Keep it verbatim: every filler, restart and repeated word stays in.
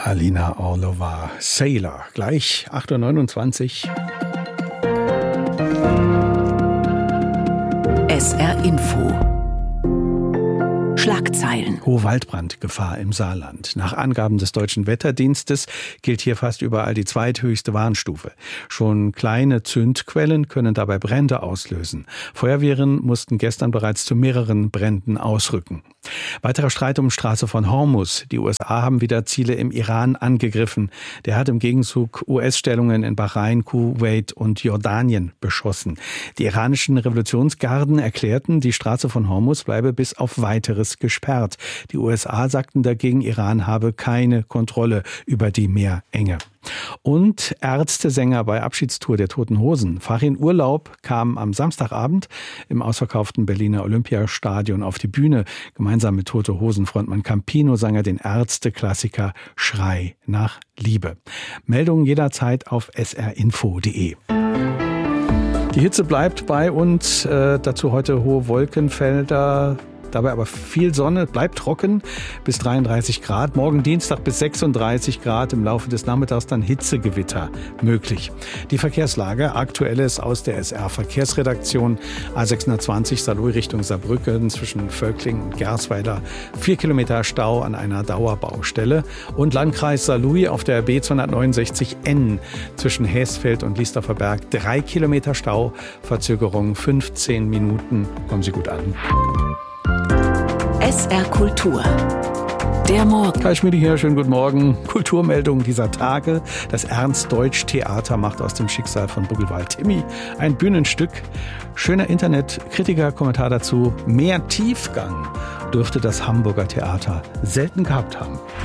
Alina Orlova, Sailor. Gleich acht Uhr neunundzwanzig. S R Info. Schlagzeilen. Hohe Waldbrandgefahr im Saarland. Nach Angaben des Deutschen Wetterdienstes gilt hier fast überall die zweithöchste Warnstufe. Schon kleine Zündquellen können dabei Brände auslösen. Feuerwehren mussten gestern bereits zu mehreren Bränden ausrücken. Weiterer Streit um Straße von Hormuz. Die U S A haben wieder Ziele im Iran angegriffen. Der hat im Gegenzug U S-Stellungen in Bahrain, Kuwait und Jordanien beschossen. Die iranischen Revolutionsgarden erklärten, die Straße von Hormuz bleibe bis auf Weiteres gesperrt. Die U S A sagten dagegen, Iran habe keine Kontrolle über die Meerenge. Und Ärztesänger bei Abschiedstour der Toten Hosen. Farin Urlaub kam am Samstagabend im ausverkauften Berliner Olympiastadion auf die Bühne. Gemeinsam mit Tote Hosen-Frontmann Campino sang er den Ärzte-Klassiker Schrei nach Liebe. Meldungen jederzeit auf s r info punkt d e. Die Hitze bleibt bei uns. Äh, dazu heute hohe Wolkenfelder. Dabei aber viel Sonne, bleibt trocken bis dreiunddreißig Grad. Morgen Dienstag bis sechsunddreißig Grad. Im Laufe des Nachmittags dann Hitzegewitter möglich. Die Verkehrslage, Aktuelles aus der S R-Verkehrsredaktion. A sechshundertzwanzig Saarlouis Richtung Saarbrücken zwischen Völkling und Gersweiler. Vier Kilometer Stau an einer Dauerbaustelle. Und Landkreis Saarlouis auf der B zweihundertneunundsechzig N zwischen Heesfeld und Liesdorfer Berg. Drei Kilometer Stau, Verzögerung fünfzehn Minuten. Kommen Sie gut an. S R Kultur. Der Morgen. Kai Schmiede hier, schönen guten Morgen. Kulturmeldung dieser Tage. Das Ernst-Deutsch-Theater macht aus dem Schicksal von Buckelwald Timmy ein Bühnenstück. Schöner Internet-Kritiker-Kommentar dazu. Mehr Tiefgang dürfte das Hamburger Theater selten gehabt haben.